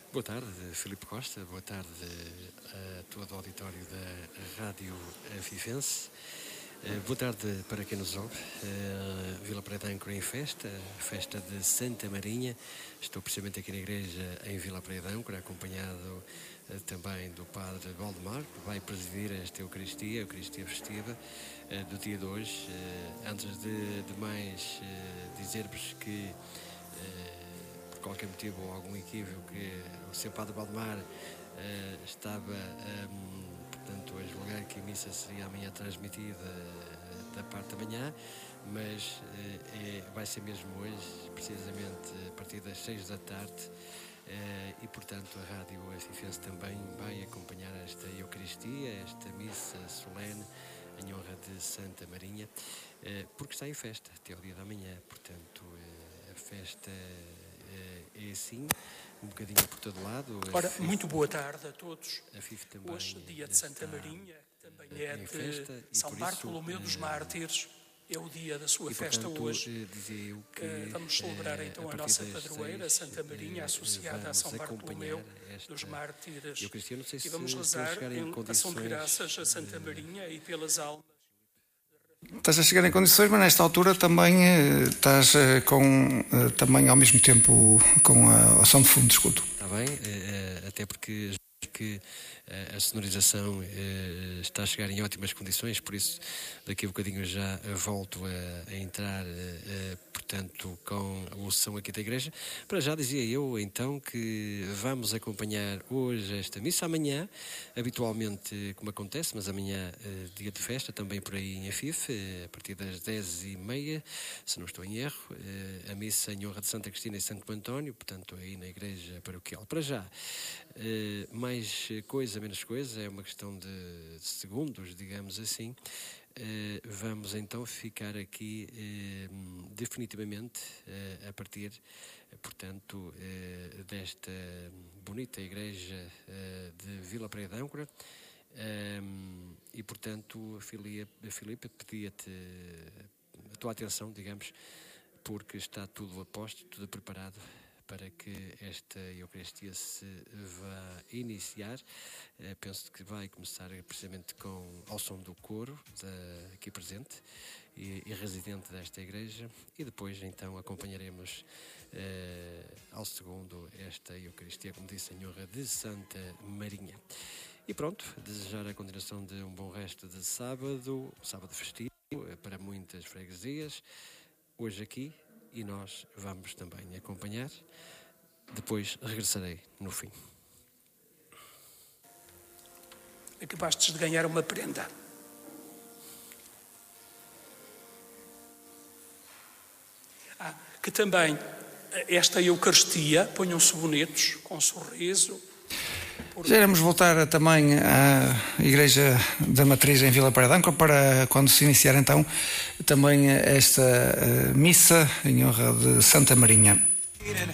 Boa tarde, Filipe Costa. Boa tarde a todo o auditório da Rádio Afifense. Boa tarde para quem nos ouve. Vila Praia de Âncora em festa de Santa Marinha. Estou precisamente aqui na igreja em Vila Praia de Âncora, acompanhado também do Padre Valdemar, que vai presidir esta Eucaristia festiva do dia de hoje. Antes de mais dizer-vos que por qualquer motivo ou algum equívoco, que o Sr. Padre Valdemar estava portanto, a julgar que a missa seria amanhã transmitida da parte da manhã, mas vai ser mesmo hoje, precisamente a partir das 6 da tarde, e portanto a Rádio Afifense também vai acompanhar esta Eucaristia, esta missa solene em honra de Santa Marinha, porque está em festa até o dia da manhã. Portanto, a festa é assim, um bocadinho por todo lado. Ora, muito boa tarde a todos. Também hoje, dia de Santa Marinha, também é de São Bartolomeu dos Mártires, é o dia da sua festa hoje. Dizia eu que vamos celebrar então a nossa padroeira, Santa Marinha, associada a São Bartolomeu dos Mártires. E vamos rezar em ação de graças a Santa Marinha e pelas almas. Estás a chegar em condições, mas nesta altura também estás também ao mesmo tempo com a ação de fundo, escuto. Está bem, até porque a sonorização está a chegar em ótimas condições, por isso daqui a bocadinho já volto a entrar, portanto, com o som aqui da igreja. Para já dizia eu então que vamos acompanhar hoje esta missa. Amanhã, habitualmente como acontece, mas amanhã dia de festa, também por aí em Afif, a partir das 10h30, se não estou em erro, a missa em honra de Santa Cristina e Santo António, portanto aí na igreja paroquial. Para já, mais coisa, menos coisa, é uma questão de segundos, digamos assim. Vamos então ficar aqui definitivamente a partir, portanto, desta bonita igreja de Vila Praia de Âncora, e portanto, Filipe, pedia-te a tua atenção, digamos, porque está tudo a posto, tudo preparado para que esta Eucaristia se vá iniciar. Penso que vai começar precisamente ao som do coro aqui presente e residente desta igreja, e depois então acompanharemos ao segundo esta Eucaristia, como disse, em honra de Santa Marinha. E pronto, desejar a continuação de um bom resto de sábado festivo para muitas freguesias, hoje aqui. E nós vamos também acompanhar. Depois regressarei no fim. Acabaste de ganhar uma prenda. Que também esta Eucaristia, ponham-se bonitos, com um sorriso. Já iremos voltar também à Igreja da Matriz em Vila Praia de Âncora para quando se iniciar então também esta missa em honra de Santa Marinha.